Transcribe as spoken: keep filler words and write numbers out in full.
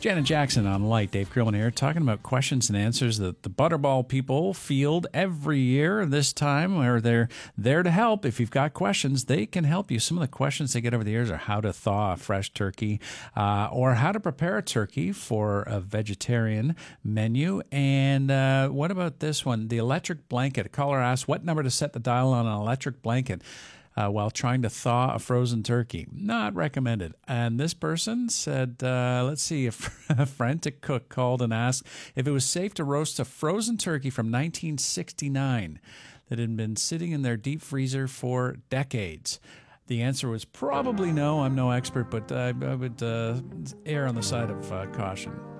Janet Jackson on Light. Dave Grillman here, talking about questions and answers that the Butterball people field every year. This time, where they're there to help. If you've got questions, they can help you. Some of the questions they get over the years are how to thaw a fresh turkey, uh, or how to prepare a turkey for a vegetarian menu. And uh, what about this one? The electric blanket. A caller asked what number to set the dial on an electric blanket Uh, while trying to thaw a frozen turkey. Not recommended. And this person said, uh, let's see, a, fr- a frantic cook called and asked if it was safe to roast a frozen turkey from nineteen sixty-nine that had been sitting in their deep freezer for decades. The answer was probably no. I'm no expert, but I, I would uh, err on the side of uh, caution.